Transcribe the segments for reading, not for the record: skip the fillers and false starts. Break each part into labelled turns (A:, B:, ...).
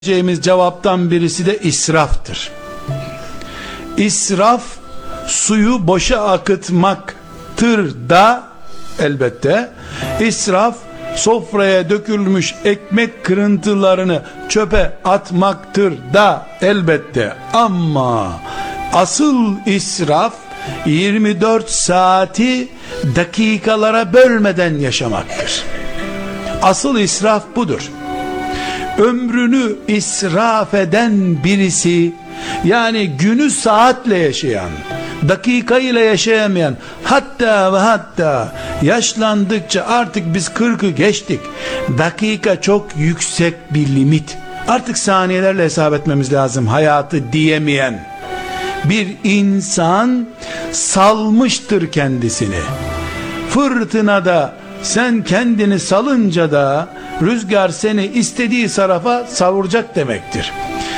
A: Cevaptan birisi de israftır. İsraf suyu boşa akıtmaktır da elbette. İsraf sofraya dökülmüş ekmek kırıntılarını çöpe atmaktır da elbette. Ama asıl israf 24 saati dakikalara bölmeden yaşamaktır. Asıl israf budur. Ömrünü israf eden birisi, yani günü saatle yaşayan, dakikayla yaşayamayan, hatta ve hatta yaşlandıkça artık biz 40'ı geçtik, dakika çok yüksek bir limit, artık saniyelerle hesap etmemiz lazım hayatı diyemeyen bir insan salmıştır kendisini. Fırtınada sen kendini salınca da rüzgar seni istediği tarafa savuracak demektir.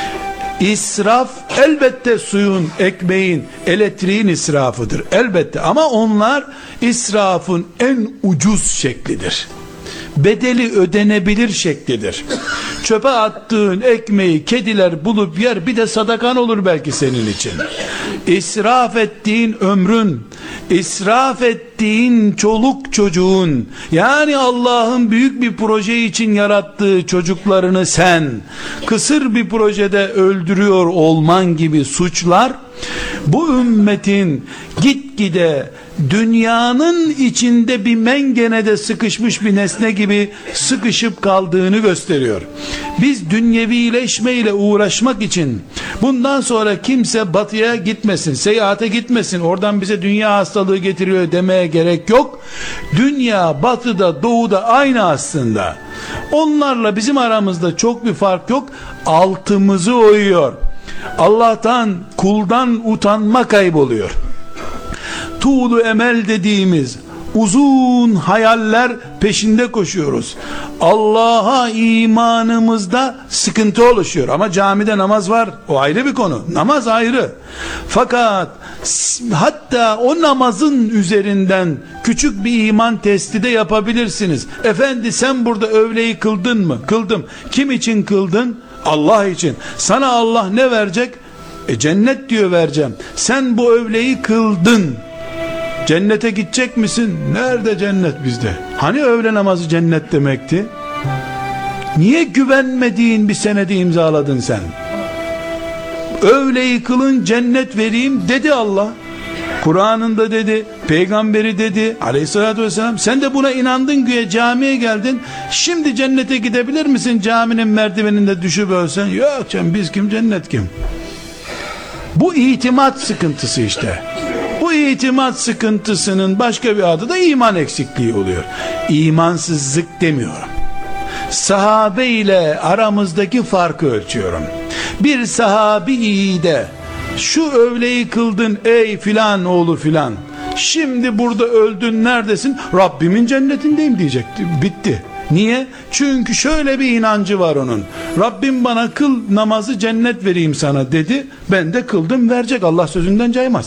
A: İsraf elbette suyun, ekmeğin, elektriğin israfıdır elbette, ama onlar israfın en ucuz şeklidir. Bedeli ödenebilir şeklidir. Çöpe attığın ekmeği kediler bulup yer, bir de sadakan olur belki senin için. İsraf ettiğin ömrün, israf ettiğin çoluk çocuğun, yani Allah'ın büyük bir proje için yarattığı çocuklarını sen kısır bir projede öldürüyor olman gibi suçlar, bu ümmetin gitgide dünyanın içinde bir mengenede sıkışmış bir nesne gibi sıkışıp kaldığını gösteriyor. Biz dünyevileşmeyle uğraşmak için bundan sonra kimse batıya gitmesin, seyahate gitmesin, oradan bize dünya hastalığı getiriyor demeye gerek yok. Dünya batıda doğuda aynı aslında. Onlarla bizim aramızda çok bir fark yok. Altımızı oyuyor. Allah'tan, kuldan utanma kayboluyor. Tuğlu emel dediğimiz uzun hayaller peşinde koşuyoruz. Allah'a imanımızda sıkıntı oluşuyor. Ama camide namaz var, o ayrı bir konu. Namaz ayrı. Fakat hatta o namazın üzerinden küçük bir iman testi de yapabilirsiniz. Efendi, sen burada öğleyi kıldın mı? Kıldım. Kim için kıldın? Allah için. Sana Allah ne verecek? Cennet diyor, vereceğim. Sen bu öğleyi kıldın. Cennete gidecek misin? Nerede cennet bizde? Hani öğle namazı cennet demekti? Niye güvenmediğin bir senedi imzaladın sen? Öğleyi kılın, cennet vereyim dedi Allah. Kur'an'ında dedi, peygamberi dedi aleyhissalatü vesselam. Sen de buna inandın, güya camiye geldin. Şimdi cennete gidebilir misin? Caminin merdiveninde düşüp ölsen. Yok canım, biz kim, cennet kim? Bu itimat sıkıntısı işte. Bu itimat sıkıntısının başka bir adı da iman eksikliği oluyor. İmansızlık demiyorum. Sahabe ile aramızdaki farkı ölçüyorum. Bir sahabi de şu öğleyi kıldın ey filan oğlu filan, şimdi burada öldün, neredesin? Rabbimin cennetindeyim diyecekti. Bitti. Niye? Çünkü şöyle bir inancı var onun. Rabbim bana kıl namazı, cennet vereyim sana dedi. Ben de kıldım, verecek. Allah sözünden caymaz.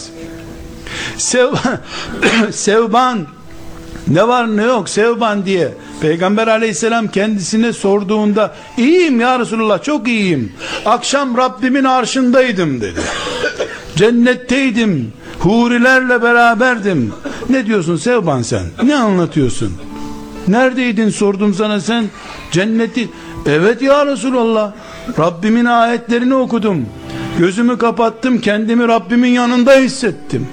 A: Sevban ne var ne yok Sevban diye Peygamber aleyhisselam kendisine sorduğunda, iyiyim ya Resulullah, çok iyiyim, akşam Rabbimin arşındaydım dedi. Cennetteydim, hurilerle beraberdim. Ne diyorsun Sevban sen? Ne anlatıyorsun? Neredeydin sordum sana, sen cenneti. Evet ya Resulullah, Rabbimin ayetlerini okudum, gözümü kapattım, kendimi Rabbimin yanında hissettim.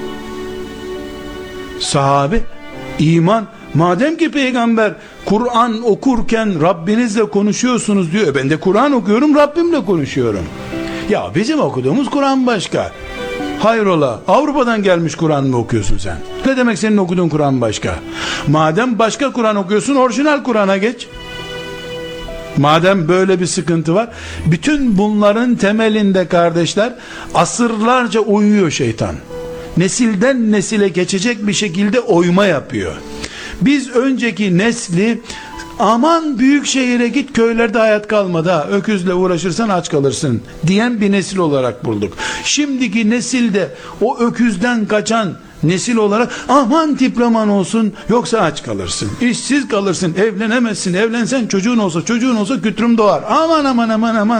A: Sahabe, iman, madem ki peygamber Kur'an okurken Rabbinizle konuşuyorsunuz diyor, ben de Kur'an okuyorum, Rabbimle konuşuyorum. Ya bizim okuduğumuz Kur'an başka. Hayrola, Avrupa'dan gelmiş Kur'an mı okuyorsun sen? Ne demek senin okuduğun Kur'an başka? Madem başka Kur'an okuyorsun, orijinal Kur'an'a geç. Madem böyle bir sıkıntı var, bütün bunların temelinde kardeşler, asırlarca uyuyor şeytan. Nesilden nesile geçecek bir şekilde oyma yapıyor. Biz önceki nesli, aman büyük şehire git, köylerde hayat kalmadı ha, öküzle uğraşırsan aç kalırsın diyen bir nesil olarak bulduk. Şimdiki nesilde o öküzden kaçan Nesil olarak aman diploman olsun yoksa aç kalırsın, işsiz kalırsın, evlenemezsin, evlensen çocuğun olsa kütürüm doğar, aman aman aman aman